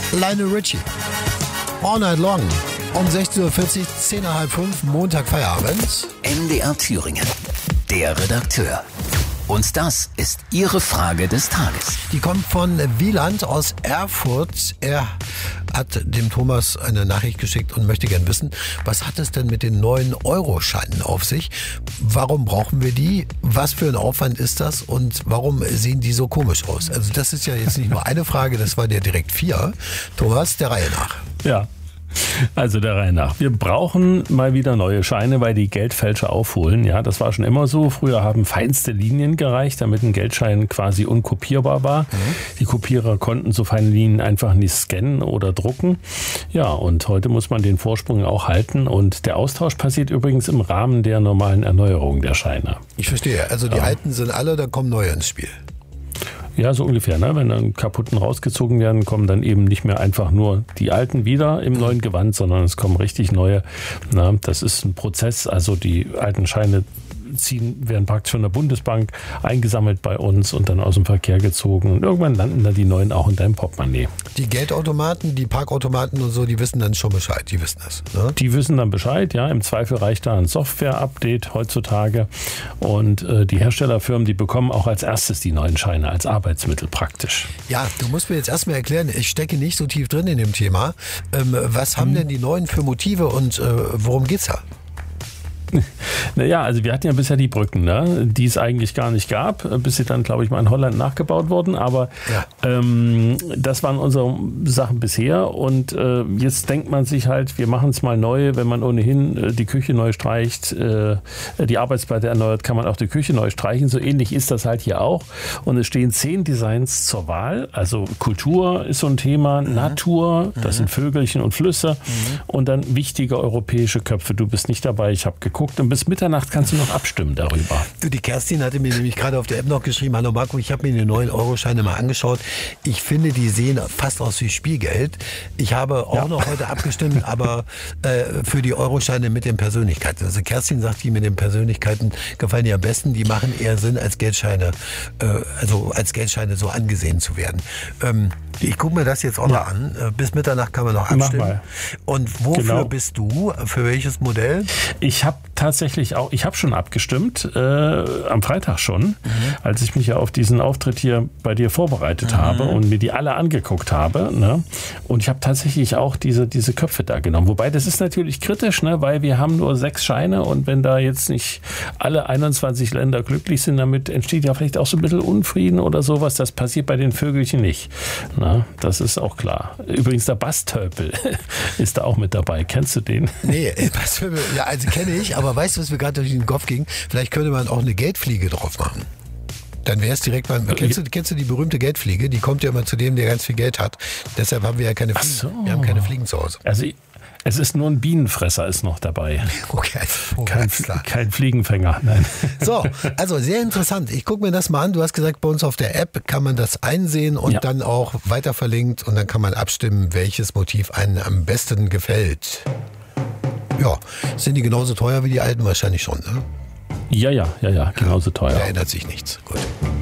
Lionel Richie. All Night Long. Um 16.40 Uhr, 10 nach halb 5, Montag Feierabend. MDR Thüringen. Der Redakteur. Und das ist Ihre Frage des Tages. Die kommt von Wieland aus Erfurt. Er hat dem Thomas eine Nachricht geschickt und möchte gern wissen, was hat es denn mit den neuen Euroscheinen auf sich? Warum brauchen wir die? Was für ein Aufwand ist das? Und warum sehen die so komisch aus? Also das ist ja jetzt nicht nur eine Frage, das waren ja direkt 4. Thomas, der Reihe nach. Ja. Also der Reihe nach. Wir brauchen mal wieder neue Scheine, weil die Geldfälscher aufholen. Ja, das war schon immer so. Früher haben feinste Linien gereicht, damit ein Geldschein quasi unkopierbar war. Die Kopierer konnten so feine Linien einfach nicht scannen oder drucken. Ja, und heute muss man den Vorsprung auch halten. Und der Austausch passiert übrigens im Rahmen der normalen Erneuerung der Scheine. Ich verstehe. Also die alten sind alle, da kommen neue ins Spiel. Ja, so ungefähr. Ne? Wenn dann kaputten rausgezogen werden, kommen dann eben nicht mehr einfach nur die alten wieder im neuen Gewand, sondern es kommen richtig neue. Na, das ist ein Prozess. Also die alten Scheine werden praktisch von der Bundesbank eingesammelt bei uns und dann aus dem Verkehr gezogen. Und irgendwann landen dann die neuen auch in deinem Portemonnaie. Die Geldautomaten, die Parkautomaten und so, die wissen dann schon Bescheid. Die wissen das. Ne? Die wissen dann Bescheid, ja. Im Zweifel reicht da ein Software-Update heutzutage. Und die Herstellerfirmen, die bekommen auch als erstes die neuen Scheine als Arbeitsmittel praktisch. Ja, du musst mir jetzt erstmal erklären, ich stecke nicht so tief drin in dem Thema. Was haben denn die neuen für Motive und worum geht's da? Naja, also wir hatten ja bisher die Brücken, ne? Die es eigentlich gar nicht gab, bis sie dann, glaube ich, mal in Holland nachgebaut wurden. Aber das waren unsere Sachen bisher. Und jetzt denkt man sich halt, wir machen es mal neu. Wenn man ohnehin die Küche neu streicht, die Arbeitsplatte erneuert, kann man auch die Küche neu streichen. So ähnlich ist das halt hier auch. Und es stehen 10 Designs zur Wahl. Also Kultur ist so ein Thema, Natur, das sind Vögelchen und Flüsse. Und dann wichtige europäische Köpfe. Du bist nicht dabei, ich habe geguckt. Und bis Mitternacht kannst du noch abstimmen darüber. Du, die Kerstin hatte mir nämlich gerade auf der App noch geschrieben, hallo Marco, ich habe mir die neuen Euroscheine mal angeschaut. Ich finde, die sehen fast aus wie Spielgeld. Ich habe auch noch heute abgestimmt, aber für die Euroscheine mit den Persönlichkeiten. Also Kerstin sagt, die mit den Persönlichkeiten gefallen ihr am besten. Die machen eher Sinn als Geldscheine, also als Geldscheine so angesehen zu werden. Ich gucke mir das jetzt auch noch an. Bis Mitternacht kann man noch abstimmen. Mach mal. Und wofür bist du? Für welches Modell? Ich habe tatsächlich auch, ich habe schon abgestimmt, am Freitag schon, als ich mich ja auf diesen Auftritt hier bei dir vorbereitet habe und mir die alle angeguckt habe. Ne? Und ich habe tatsächlich auch diese Köpfe da genommen. Wobei, das ist natürlich kritisch, ne? Weil wir haben nur 6 Scheine und wenn da jetzt nicht alle 21 Länder glücklich sind, damit entsteht ja vielleicht auch so ein bisschen Unfrieden oder sowas. Das passiert bei den Vögelchen nicht. Na, das ist auch klar. Übrigens, der Bastölpel ist da auch mit dabei. Kennst du den? Nee, Bastölpel, ja, also kenne ich, aber weißt du, was mir gerade durch den Kopf ging? Vielleicht könnte man auch eine Geldfliege drauf machen. Dann wäre es direkt beim. Kennst du die berühmte Geldfliege? Die kommt ja immer zu dem, der ganz viel Geld hat. Deshalb haben wir ja keine Fliegen. So. Wir haben keine Fliegen zu Hause. Also es ist nur ein Bienenfresser ist noch dabei. Okay, kein Fliegenfänger, nein. So, also sehr interessant. Ich gucke mir das mal an. Du hast gesagt, bei uns auf der App kann man das einsehen und dann auch weiter verlinkt und dann kann man abstimmen, welches Motiv einem am besten gefällt. Ja, sind die genauso teuer wie die alten wahrscheinlich schon, ne? Ja, genauso teuer. Da ändert sich nichts. Gut.